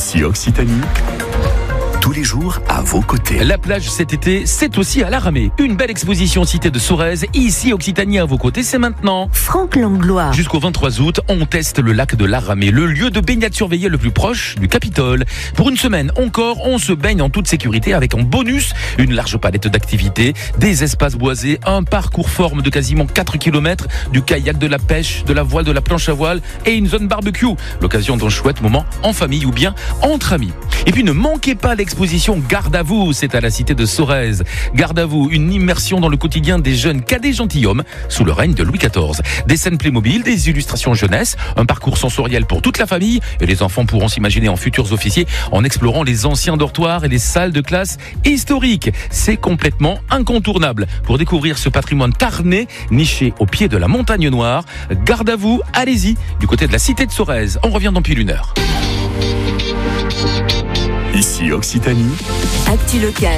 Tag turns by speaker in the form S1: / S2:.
S1: Ici Occitanie. Tous les jours à vos côtés.
S2: La plage cet été, c'est aussi à la Ramée. Une belle exposition cité de Sorèze, ici Occitanie à vos côtés, c'est maintenant.
S3: Franck Langlois.
S2: Jusqu'au 23 août, on teste le lac de la Ramée, le lieu de baignade surveillé le plus proche du Capitole. Pour une semaine encore, on se baigne en toute sécurité avec en bonus une large palette d'activités, des espaces boisés, un parcours forme de quasiment 4 km, du kayak, de la pêche, de la voile, de la planche à voile et une zone barbecue. L'occasion d'un chouette moment en famille ou bien entre amis. Et puis ne manquez pas l'exposition Garde à vous, c'est à la cité de Sorèze. Garde à vous, une immersion dans le quotidien des jeunes cadets gentilshommes sous le règne de Louis XIV. Des scènes Playmobil, des illustrations jeunesse, un parcours sensoriel pour toute la famille et les enfants pourront s'imaginer en futurs officiers en explorant les anciens dortoirs et les salles de classe historiques. C'est complètement incontournable pour découvrir ce patrimoine tarné niché au pied de la montagne noire. Garde à vous, allez-y, du côté de la cité de Sorèze. On revient dans pile une heure.
S1: Ici Occitanie.
S3: Actu locale.